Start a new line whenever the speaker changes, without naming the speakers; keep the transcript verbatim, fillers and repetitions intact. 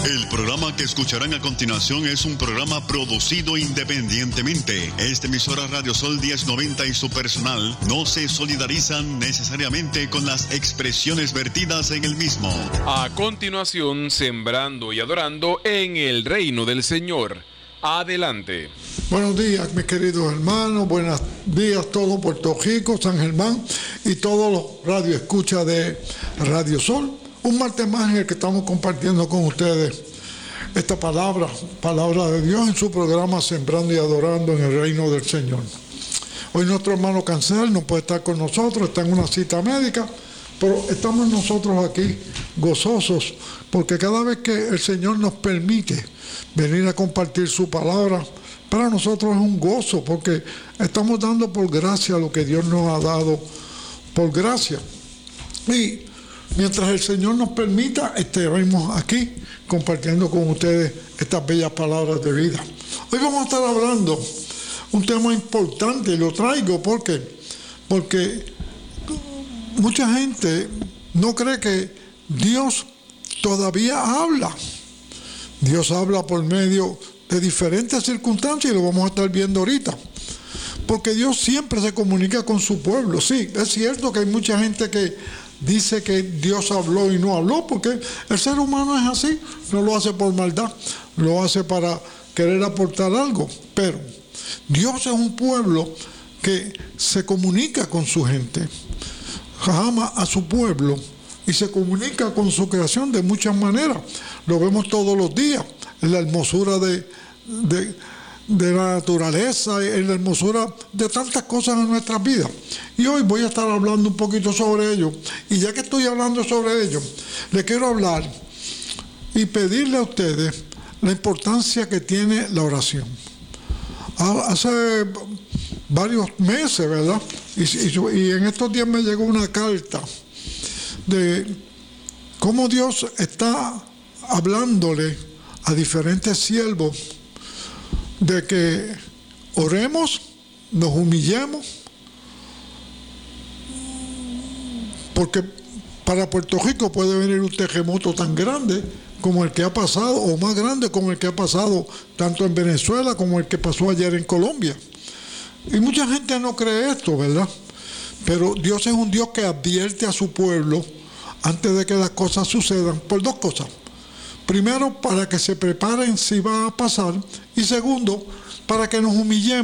El programa que escucharán a continuación es un programa producido independientemente. Esta emisora Radio Sol diez noventa y su personal no se solidarizan necesariamente con las expresiones vertidas en el mismo.
A continuación, sembrando y adorando en el reino del Señor. Adelante.
Buenos días, mis queridos hermanos. Buenos días todo Puerto Rico, San Germán y todos los radioescuchas de Radio Sol. Un martes más en el que estamos compartiendo con ustedes esta palabra, palabra de Dios en su programa Sembrando y Adorando en el Reino del Señor. Hoy nuestro hermano Cancel no puede estar con nosotros, está en una cita médica, pero estamos nosotros aquí gozosos porque cada vez que el Señor nos permite venir a compartir su palabra, para nosotros es un gozo porque estamos dando por gracia lo que Dios nos ha dado por gracia. Y mientras el Señor nos permita, estaremos aquí compartiendo con ustedes estas bellas palabras de vida. Hoy vamos a estar hablando un tema importante, y lo traigo porque, porque mucha gente no cree que Dios todavía habla. Dios habla por medio de diferentes circunstancias y lo vamos a estar viendo ahorita. Porque Dios siempre se comunica con su pueblo. Sí, es cierto que hay mucha gente que dice que Dios habló y no habló, porque el ser humano es así, no lo hace por maldad, lo hace para querer aportar algo. Pero Dios es un pueblo que se comunica con su gente, ama a su pueblo y se comunica con su creación de muchas maneras. Lo vemos todos los días, en la hermosura de, de, de la naturaleza, en la hermosura de tantas cosas en nuestras vidas. Y hoy voy a estar hablando un poquito sobre ello. Y ya que estoy hablando sobre ello, le quiero hablar y pedirle a ustedes la importancia que tiene la oración. Hace varios meses, ¿verdad? Y, y, y en estos días me llegó una carta de cómo Dios está hablándole a diferentes siervos de que oremos, nos humillemos, porque para Puerto Rico puede venir un terremoto tan grande como el que ha pasado, o más grande como el que ha pasado tanto en Venezuela como el que pasó ayer en Colombia. Y mucha gente no cree esto, ¿verdad? Pero Dios es un Dios que advierte a su pueblo antes de que las cosas sucedan por dos cosas. Primero, para que se preparen si va a pasar, y segundo, para que nos humillemos